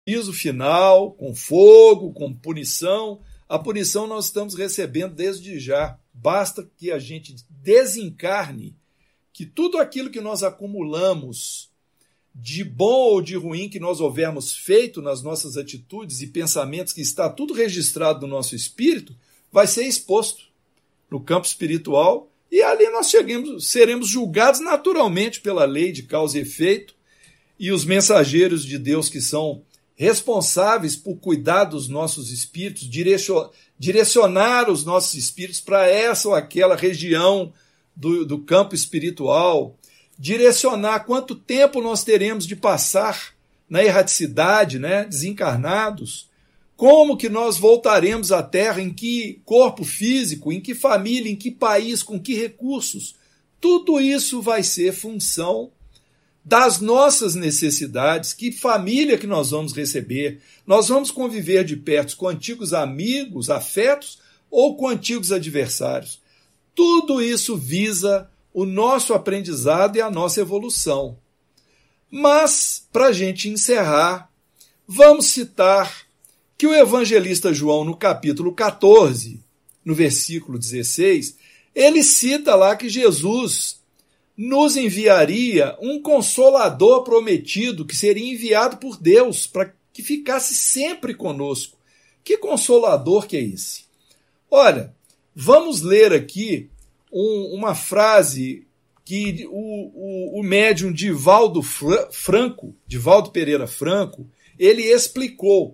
juízo final, com fogo, com punição. A punição nós estamos recebendo desde já. Basta que a gente desencarne, que tudo aquilo que nós acumulamos de bom ou de ruim que nós houvermos feito nas nossas atitudes e pensamentos, que está tudo registrado no nosso espírito, vai ser exposto no campo espiritual, e ali nós seremos julgados naturalmente pela lei de causa e efeito, e os mensageiros de Deus que são responsáveis por cuidar dos nossos espíritos, direcionar os nossos espíritos para essa ou aquela região do campo espiritual, direcionar quanto tempo nós teremos de passar na erraticidade, né, desencarnados, como que nós voltaremos à Terra, em que corpo físico, em que família, em que país, com que recursos. Tudo isso vai ser função das nossas necessidades, que família que nós vamos receber. Nós vamos conviver de perto com antigos amigos, afetos, ou com antigos adversários. Tudo isso visa o nosso aprendizado e a nossa evolução. Mas, para a gente encerrar, vamos citar que o evangelista João, no capítulo 14, no versículo 16, ele cita lá que Jesus nos enviaria um consolador prometido, que seria enviado por Deus para que ficasse sempre conosco. Que consolador que é esse? Olha, vamos ler aqui uma frase que o médium Divaldo Pereira Franco, ele explicou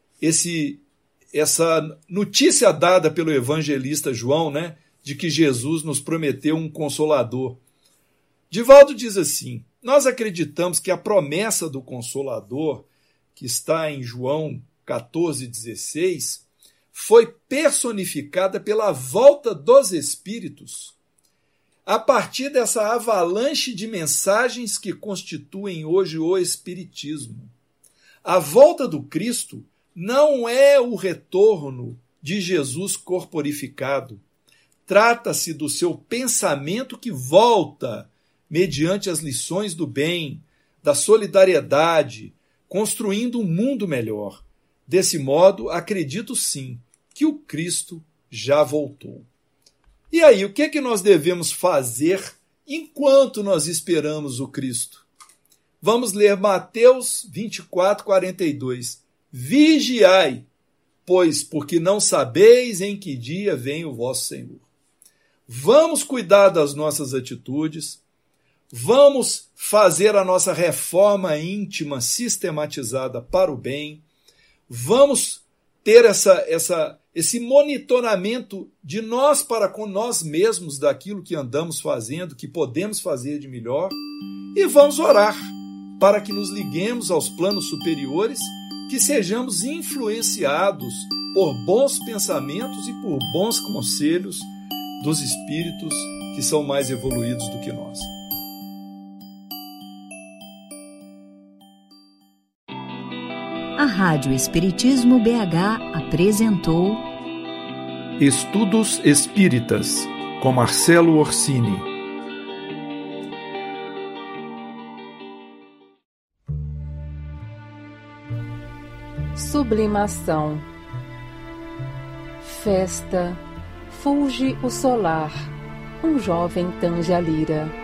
essa notícia dada pelo evangelista João, né, de que Jesus nos prometeu um consolador. Divaldo diz assim: nós acreditamos que a promessa do Consolador, que está em João 14,16, foi personificada pela volta dos Espíritos a partir dessa avalanche de mensagens que constituem hoje o Espiritismo. A volta do Cristo não é o retorno de Jesus corporificado. Trata-se do seu pensamento que volta mediante as lições do bem, da solidariedade, construindo um mundo melhor. Desse modo, acredito sim que o Cristo já voltou. E aí, o que é que nós devemos fazer enquanto nós esperamos o Cristo? Vamos ler Mateus 24, 42. Vigiai, pois, porque não sabeis em que dia vem o vosso Senhor. Vamos cuidar das nossas atitudes, vamos fazer a nossa reforma íntima sistematizada para o bem, vamos ter esse monitoramento de nós para com nós mesmos, daquilo que andamos fazendo, que podemos fazer de melhor, e vamos orar para que nos liguemos aos planos superiores, que sejamos influenciados por bons pensamentos e por bons conselhos dos espíritos que são mais evoluídos do que nós. A Rádio Espiritismo BH apresentou Estudos Espíritas, com Marcelo Orsini. Sublimação. Festa. Fulge o solar. Um jovem tange a lira.